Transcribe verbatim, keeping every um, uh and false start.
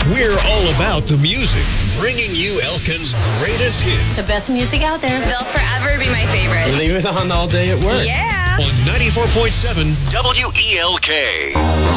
We're all about the music, bringing you Elkin's greatest hits. The best music out there. They'll forever be my favorite. Leave it on all day at work. Yeah. On ninety-four point seven W E L K.